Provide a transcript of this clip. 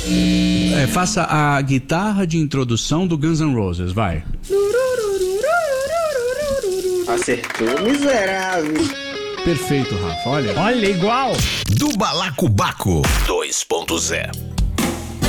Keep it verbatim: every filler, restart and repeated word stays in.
É, faça a guitarra de introdução do Guns N' Roses, vai. Acertou, miserável. Perfeito, Rafa, olha. Olha, igual. Do Balacobaco dois ponto zero.